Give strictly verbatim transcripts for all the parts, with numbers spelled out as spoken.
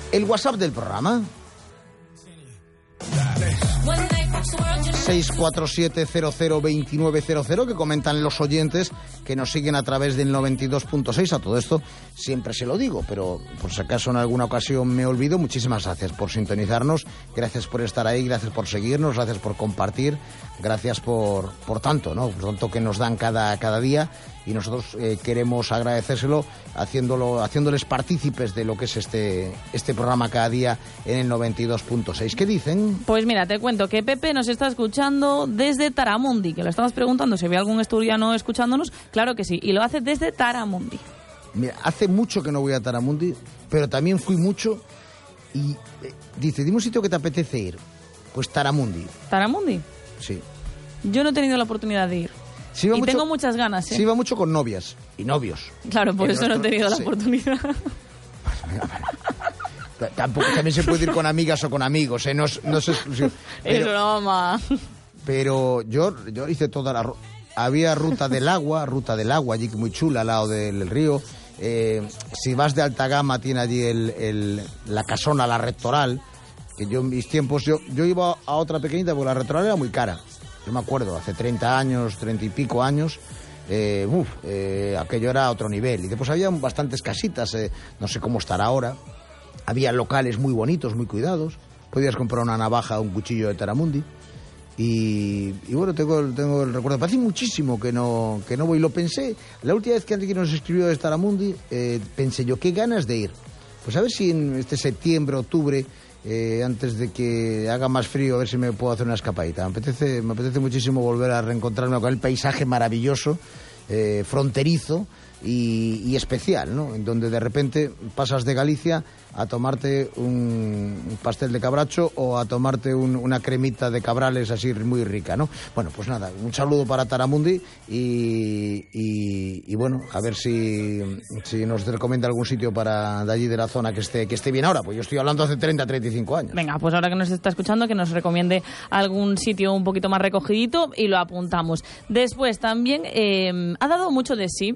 el WhatsApp del programa. seis cuatro siete cero cero dos nueve cero cero, que comentan los oyentes que nos siguen a través del noventa y dos punto seis. A todo esto siempre se lo digo, pero por si acaso en alguna ocasión me olvido, muchísimas gracias por sintonizarnos, gracias por estar ahí, gracias por seguirnos, gracias por compartir, gracias por, por tanto, ¿no? Por tanto que nos dan cada, cada día, y nosotros eh, queremos agradecérselo haciéndolo, haciéndoles partícipes de lo que es este, este programa cada día en el noventa y dos punto seis. ¿Qué dicen? Pues mira, te cuento que Pepe nos está escuchando desde Taramundi, que lo estabas preguntando si había algún asturiano escuchándonos. Claro que sí, y lo hace desde Taramundi. Mira, hace mucho que no voy a Taramundi, pero también fui mucho, y eh, dice, dime un sitio que te apetece ir. Pues Taramundi. ¿Taramundi? Sí. Yo no he tenido la oportunidad de ir. Sí, y mucho, tengo muchas ganas, ¿eh? Sí, iba mucho con novias y novios. Claro, por eso nuestro... no he tenido la sí. oportunidad. Tampoco, también se puede ir con amigas o con amigos, ¿eh? No es, no es exclusivo. Es broma. Pero yo, yo hice toda la... Había Ruta del Agua, Ruta del Agua, allí muy chula, al lado del río. Eh, si vas de alta gama, tiene allí el, el, la casona, la rectoral, que yo en mis tiempos, yo, yo iba a otra pequeñita porque la rectoral era muy cara. Yo me acuerdo, hace treinta años, treinta y pico años, eh, uf, eh, aquello era otro nivel. Y después había bastantes casitas, eh, no sé cómo estará ahora. Había locales muy bonitos, muy cuidados. Podías comprar una navaja o un cuchillo de Taramundi. Y, y bueno, tengo, tengo el recuerdo. Hace muchísimo que no, que no voy. Lo pensé, la última vez que Enrique nos escribió de Taramundi, eh, pensé yo, qué ganas de ir. Pues a ver si en este septiembre, octubre... Eh, antes de que haga más frío, a ver si me puedo hacer una escapadita. Me apetece, me apetece muchísimo volver a reencontrarme con el paisaje maravilloso, eh, fronterizo y, y especial, ¿no? En donde de repente pasas de Galicia a tomarte un pastel de cabracho o a tomarte un, una cremita de cabrales así muy rica, ¿no? Bueno, pues nada, un saludo para Taramundi y, y, y bueno, a ver si, si nos recomienda algún sitio para de allí de la zona que esté, que esté bien ahora, pues yo estoy hablando hace treinta, treinta y cinco años. Venga, pues ahora que nos está escuchando, que nos recomiende algún sitio un poquito más recogidito y lo apuntamos. Después también eh, ha dado mucho de sí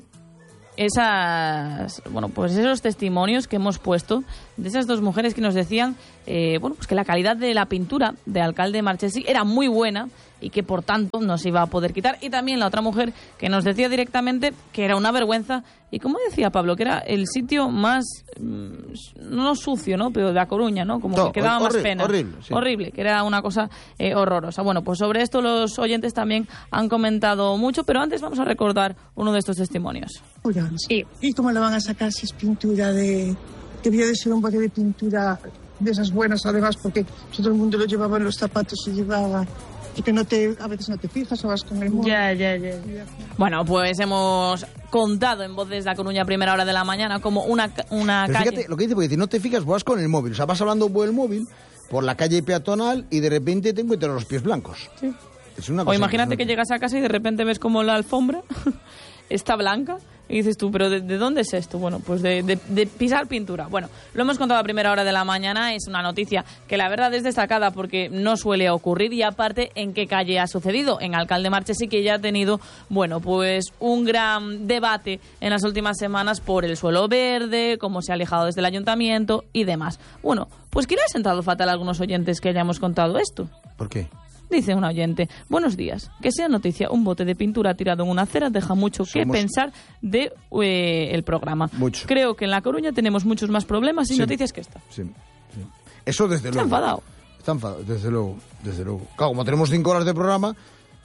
esas, bueno, pues esos testimonios que hemos puesto de esas dos mujeres que nos decían eh, bueno, pues que la calidad de la pintura de Alcalde de Marchesi era muy buena y que por tanto no se iba a poder quitar. Y también la otra mujer que nos decía directamente que era una vergüenza, y como decía Pablo, que era el sitio más mmm, no sucio, ¿no? Pero de A Coruña, ¿no? Como no, que daba horrible, más pena. Horrible, sí. Horrible, que era una cosa eh, horrorosa. Bueno, pues sobre esto los oyentes también han comentado mucho, pero antes vamos a recordar uno de estos testimonios. Sí. ¿Y cómo le van a sacar si es pintura de... Debía de ser un bote de pintura de esas buenas, además, porque todo el mundo lo llevaba en los zapatos, se llevaba... Y que no te, a veces no te fijas o vas con el móvil. Ya, ya, ya, ya. Bueno, pues hemos contado en Voz desde A Coruña a primera hora de la mañana como una, una Pero calle... fíjate, lo que dice, porque si no te fijas, vas con el móvil. O sea, vas hablando por el móvil, por la calle peatonal, y de repente te encuentras los pies blancos. Sí. Es una o cosa imagínate que llegas a casa y de repente ves como la alfombra está blanca y dices tú, ¿pero de, de dónde es esto? Bueno, pues de, de, de pisar pintura. Bueno, lo hemos contado a primera hora de la mañana, es una noticia que la verdad es destacada porque no suele ocurrir, y aparte, ¿en qué calle ha sucedido? En Alcalde de Marchesi, que ya ha tenido, bueno, pues un gran debate en las últimas semanas por el suelo verde, cómo se ha alejado desde el ayuntamiento y demás. Bueno, pues que le ha sentado fatal a algunos oyentes que hayamos contado esto. ¿Por qué? Dice un oyente, buenos días, que sea noticia un bote de pintura tirado en una acera deja mucho Somos... que pensar de eh, el programa. Mucho. Creo que en La Coruña tenemos muchos más problemas y sí. noticias que esta. Sí, sí. Eso desde luego. Está enfadado. Está enfadado, desde luego, desde luego. Claro, como tenemos cinco horas de programa,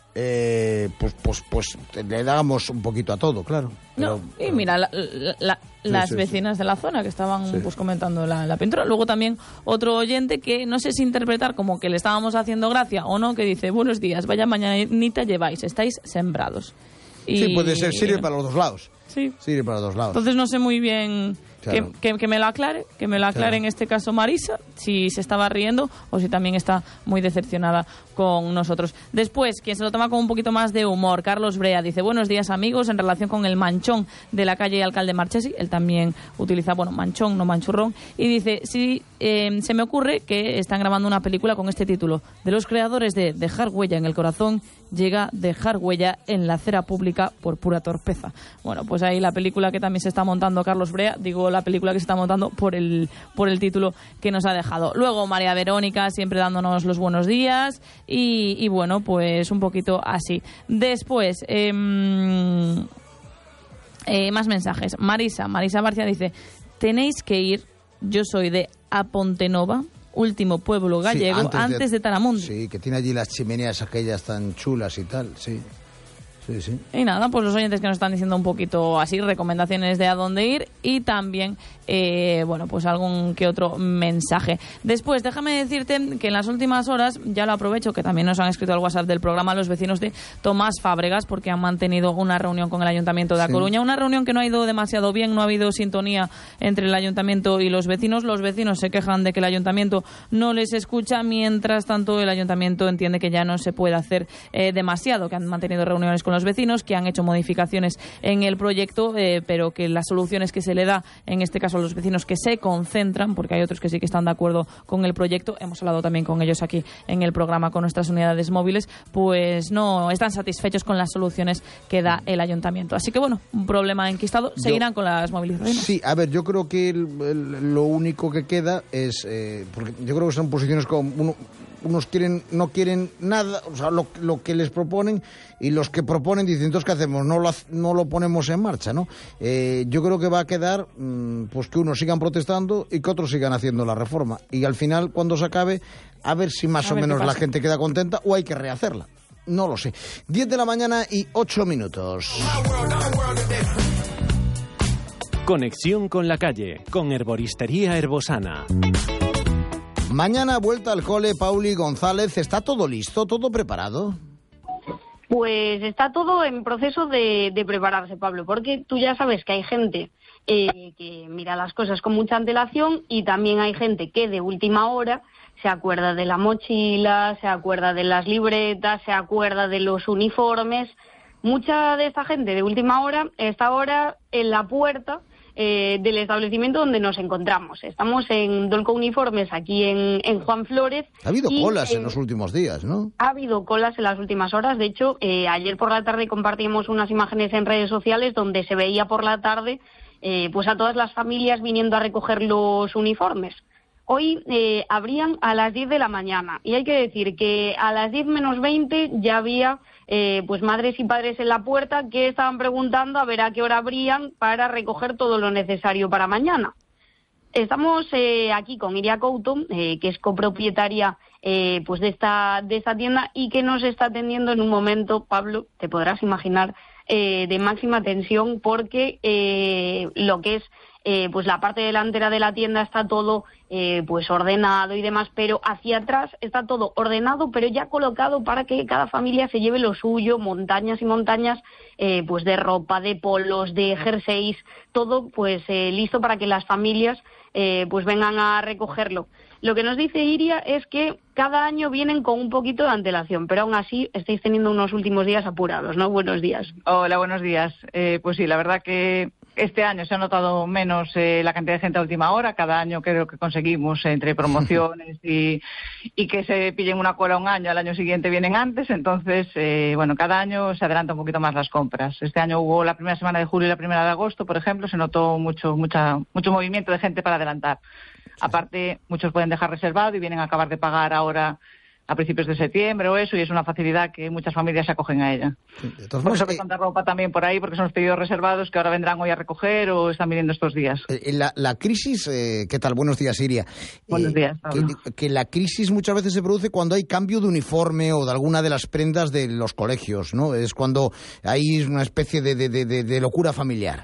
eh, pues, pues, pues le damos un poquito a todo, claro. Pero, no, y pero... mira, la, la, la, sí, las sí, vecinas sí. de la zona que estaban sí. pues comentando la, la pintura. Luego también otro oyente que no sé si interpretar como que le estábamos haciendo gracia o no, que dice, buenos días, vaya mañanita lleváis, estáis sembrados. Y... Sí, puede ser, sirve para los dos lados. Sí. Sirve para los dos lados. Entonces no sé muy bien... Claro. Que, que, que me lo aclare, que me lo aclare claro. En este caso Marisa, si se estaba riendo o si también está muy decepcionada con nosotros. Después, quien se lo toma con un poquito más de humor, Carlos Brea, dice, buenos días amigos, en relación con el manchón de la calle Alcalde Marchesi, él también utiliza, bueno, manchón, no manchurrón, y dice, sí, eh, se me ocurre que están grabando una película con este título, de los creadores de Dejar huella en el corazón, llega Dejar huella en la acera pública por pura torpeza. Bueno, pues ahí la película que también se está montando Carlos Brea, digo poco la película que se está montando por el, por el título que nos ha dejado. Luego María Verónica siempre dándonos los buenos días y, y bueno, pues un poquito así. Después, eh, eh, más mensajes. Marisa, Marisa Barcia dice, tenéis que ir, yo soy de Apontenova, último pueblo gallego, sí, antes, antes de, de Taramundi. Sí, que tiene allí las chimeneas aquellas tan chulas y tal, sí. Sí, sí. Y nada, pues los oyentes que nos están diciendo un poquito así, recomendaciones de a dónde ir y también, eh, bueno, pues algún que otro mensaje. Después, déjame decirte que en las últimas horas, ya lo aprovecho, que también nos han escrito al WhatsApp del programa los vecinos de Tomás Fábregas, porque han mantenido una reunión con el Ayuntamiento de A Coruña, sí. Una reunión que no ha ido demasiado bien, no ha habido sintonía entre el Ayuntamiento y los vecinos. Los vecinos se quejan de que el Ayuntamiento no les escucha, mientras tanto el Ayuntamiento entiende que ya no se puede hacer eh, demasiado, que han mantenido reuniones con los vecinos, que han hecho modificaciones en el proyecto, eh, pero que las soluciones que se le da, en este caso a los vecinos, que se concentran, porque hay otros que sí que están de acuerdo con el proyecto, hemos hablado también con ellos aquí en el programa con nuestras unidades móviles, pues no están satisfechos con las soluciones que da el Ayuntamiento. Así que bueno, un problema enquistado, seguirán yo, con las movilizaciones. Sí, a ver, yo creo que el, el, lo único que queda es, eh, porque yo creo que son posiciones como uno, unos quieren, no quieren nada, o sea, lo, lo que les proponen, y los que proponen dicen, entonces, ¿qué hacemos? No lo, no lo ponemos en marcha, ¿no? Eh, yo creo que va a quedar, mmm, pues que unos sigan protestando y que otros sigan haciendo la reforma. Y al final, cuando se acabe, a ver si más a o menos la gente queda contenta o hay que rehacerla. No lo sé. diez de la mañana y ocho minutos. Conexión con la calle, con Herboristería Herbosana. Mañana vuelta al cole, Pauli González. ¿Está todo listo, todo preparado? Pues está todo en proceso de, de prepararse, Pablo, porque tú ya sabes que hay gente eh, que mira las cosas con mucha antelación y también hay gente que de última hora se acuerda de la mochila, se acuerda de las libretas, se acuerda de los uniformes. Mucha de esta gente de última hora está ahora en la puerta Eh, del establecimiento donde nos encontramos. Estamos en Dolco Uniformes, aquí en, en Juan Flórez. Ha habido y, colas eh, en los últimos días, ¿no? Ha habido colas en las últimas horas. De hecho, eh, ayer por la tarde compartimos unas imágenes en redes sociales donde se veía por la tarde eh, pues a todas las familias viniendo a recoger los uniformes. Hoy eh, abrían a las diez de la mañana y hay que decir que a las diez menos veinte ya había eh, pues madres y padres en la puerta que estaban preguntando a ver a qué hora abrían para recoger todo lo necesario para mañana. Estamos eh, aquí con Iria Couto, eh, que es copropietaria eh, pues de esta de esta tienda y que nos está atendiendo en un momento, Pablo, te podrás imaginar, eh, de máxima tensión porque eh, lo que es Eh, pues la parte delantera de la tienda está todo eh, pues ordenado y demás, pero hacia atrás está todo ordenado, pero ya colocado para que cada familia se lleve lo suyo, montañas y montañas eh, pues de ropa, de polos, de jerseys, todo pues eh, listo para que las familias eh, pues vengan a recogerlo. Lo que nos dice Iria es que cada año vienen con un poquito de antelación, pero aún así estáis teniendo unos últimos días apurados, ¿no? Buenos días. Hola, buenos días. Eh, pues sí, la verdad que este año se ha notado menos eh, la cantidad de gente a última hora. Cada año creo que conseguimos entre promociones y, y que se pillen una cola un año, al año siguiente vienen antes. Entonces, eh, bueno, cada año se adelanta un poquito más las compras. Este año hubo la primera semana de julio y la primera de agosto, por ejemplo, se notó mucho, mucha, mucho movimiento de gente para adelantar. Aparte, muchos pueden dejar reservado y vienen a acabar de pagar ahora a principios de septiembre o eso, y es una facilidad que muchas familias se acogen a ella. Sí, de todas por eso que hay tanta ropa también por ahí, porque son los pedidos reservados que ahora vendrán hoy a recoger o están viniendo estos días. Eh, la, la crisis, eh, ¿qué tal? Buenos días, Iria. Buenos días, eh, que, que la crisis muchas veces se produce cuando hay cambio de uniforme o de alguna de las prendas de los colegios, ¿no? Es cuando hay una especie de, de, de, de locura familiar.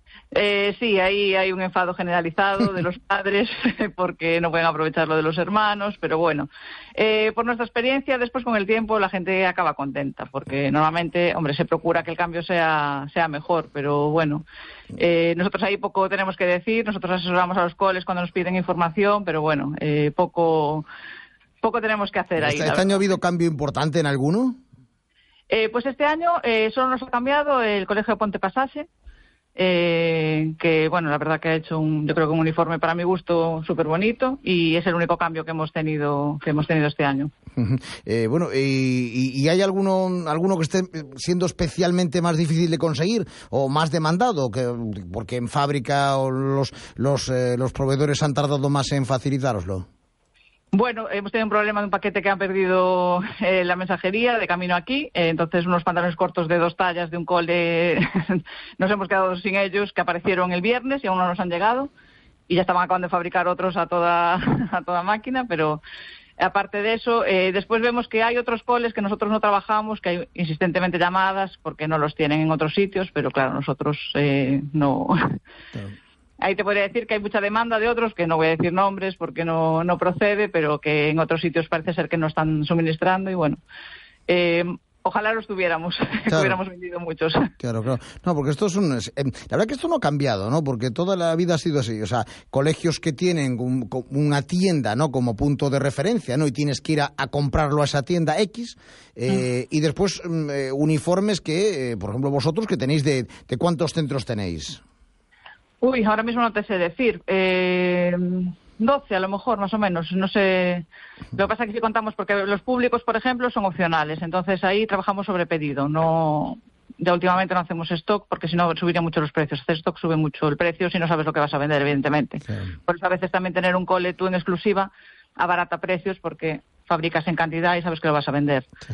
Eh, sí, ahí hay un enfado generalizado de los padres porque no pueden aprovechar lo de los hermanos, pero bueno, eh, por nuestra experiencia, después con el tiempo la gente acaba contenta porque normalmente, hombre, se procura que el cambio sea, sea mejor, pero bueno, eh, nosotros ahí poco tenemos que decir, nosotros asesoramos a los coles cuando nos piden información, pero bueno, eh, poco, poco tenemos que hacer ahí. ¿Este, este año ha habido cambio importante en alguno? Eh, pues este año eh, solo nos ha cambiado el Colegio de Ponte Pasase. Eh, que bueno, la verdad que ha hecho un, yo creo que un uniforme para mi gusto súper bonito y es el único cambio que hemos tenido que hemos tenido este año. Uh-huh. Eh, bueno, y, y hay alguno alguno que esté siendo especialmente más difícil de conseguir o más demandado, que porque en fábrica o los los eh, los proveedores han tardado más en facilitároslo. Bueno, hemos tenido un problema de un paquete que han perdido eh, la mensajería de camino aquí, eh, entonces unos pantalones cortos de dos tallas de un cole nos hemos quedado sin ellos, que aparecieron el viernes y aún no nos han llegado y ya estaban acabando de fabricar otros a toda a toda máquina, pero aparte de eso, eh, después vemos que hay otros coles que nosotros no trabajamos, que hay insistentemente llamadas porque no los tienen en otros sitios, pero claro, nosotros eh, no... Claro. Ahí te podría decir que hay mucha demanda de otros, que no voy a decir nombres porque no, no procede, pero que en otros sitios parece ser que no están suministrando y bueno, eh, ojalá los tuviéramos, claro. Que hubiéramos vendido muchos. Claro, claro. No, porque esto es un... Eh, la verdad que esto no ha cambiado, ¿no? Porque toda la vida ha sido así. O sea, colegios que tienen un, una tienda, ¿no? Como punto de referencia, ¿no? Y tienes que ir a, a comprarlo a esa tienda X. Eh, mm. Y después eh, uniformes que, eh, por ejemplo, vosotros que tenéis de... ¿De cuántos centros tenéis? Uy, ahora mismo no te sé decir. Eh, doce a lo mejor, más o menos. No sé. Lo que pasa es que si contamos, porque los públicos, por ejemplo, son opcionales. Entonces ahí trabajamos sobre pedido. No, ya últimamente no hacemos stock porque si no subiría mucho los precios. Hacer stock sube mucho el precio si no sabes lo que vas a vender, evidentemente. Sí. Por eso a veces también tener un cole tú en exclusiva abarata precios porque fabricas en cantidad y sabes que lo vas a vender. Sí.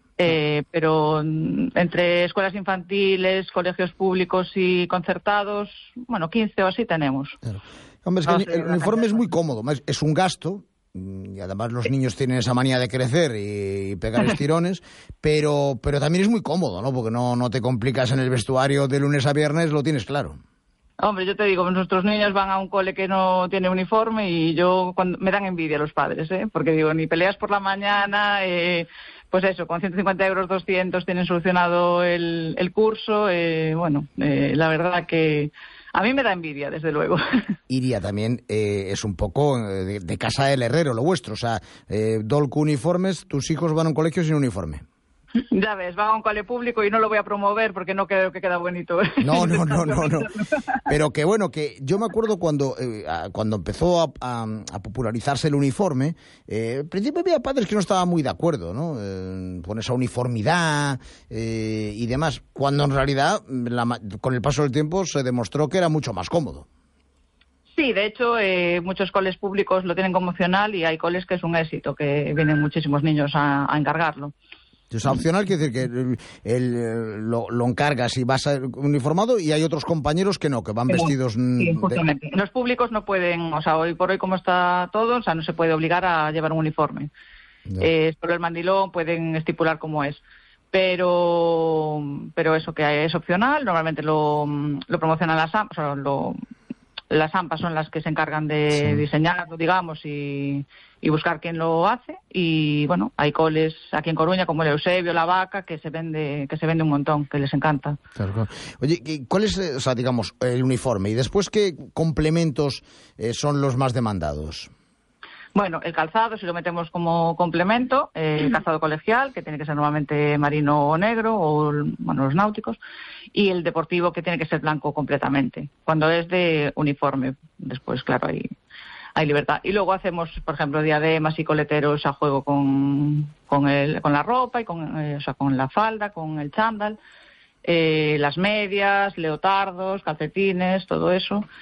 Eh, pero entre escuelas infantiles, colegios públicos y concertados, bueno, quince o así tenemos. Claro. Hombre, es que el, el uniforme es muy cómodo, es un gasto, y además los niños tienen esa manía de crecer y pegar estirones, pero pero también es muy cómodo, ¿no? Porque no, no te complicas en el vestuario de lunes a viernes, lo tienes claro. Hombre, yo te digo, nuestros niños van a un cole que no tiene uniforme y yo cuando, me dan envidia los padres, ¿eh? Porque digo, ni peleas por la mañana, eh, pues eso, con ciento cincuenta euros, doscientos tienen solucionado el, el curso, eh, bueno, eh, la verdad que a mí me da envidia, desde luego. Iria, también eh, es un poco de, de casa del herrero lo vuestro, o sea, eh, Dolco Uniformes, tus hijos van a un colegio sin uniforme. Ya ves, va a un cole público y no lo voy a promover porque no creo que queda bonito. No, no, no, no, no. Pero que bueno, que yo me acuerdo cuando eh, cuando empezó a, a, a popularizarse el uniforme, eh, al principio había padres que no estaban muy de acuerdo, ¿no? Eh, con esa uniformidad eh, y demás, cuando en realidad la, con el paso del tiempo se demostró que era mucho más cómodo. Sí, de hecho, eh, muchos coles públicos lo tienen como opcional y hay coles que es un éxito, que vienen muchísimos niños a, a encargarlo. O sea, opcional quiere decir que el, el, lo, lo encargas y vas a, uniformado y hay otros compañeros que no, que van sí, vestidos... Sí, justamente. De... Los públicos no pueden, o sea, hoy por hoy como está todo, o sea, no se puede obligar a llevar un uniforme. Eh, solo el mandilón pueden estipular cómo es. Pero pero eso que es opcional, normalmente lo, lo promocionan las AMPAs, o sea, lo, las AMPAs son las que se encargan de sí. diseñarlo, digamos, y... y buscar quién lo hace y bueno, hay coles aquí en Coruña como el Eusebio, La Vaca, que se vende que se vende un montón, que les encanta. Claro, claro. Oye, ¿cuál es, o sea, digamos, el uniforme y después qué complementos eh, son los más demandados? Bueno, el calzado, si lo metemos como complemento, eh, el calzado colegial, que tiene que ser normalmente marino o negro, o bueno, los náuticos, y el deportivo, que tiene que ser blanco completamente. Cuando es de uniforme, después, claro, hay... hay libertad. Y luego hacemos, por ejemplo, diademas y coleteros a juego con, con, el, con la ropa, y con, eh, o sea, con la falda, con el chándal, eh, las medias, leotardos, calcetines, todo eso.